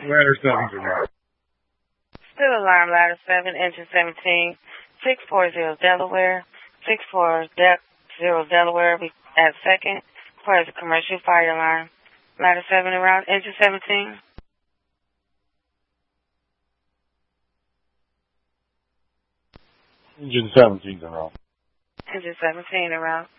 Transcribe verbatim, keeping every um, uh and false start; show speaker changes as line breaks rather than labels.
Ladder seven's around.
Still alarm, ladder seven, engine seventeen, six four zero Delaware, six four zero Delaware at second, requires a commercial fire alarm. Ladder seven around, engine seventeen.
Engine seventeen's around.
Engine seventeen around.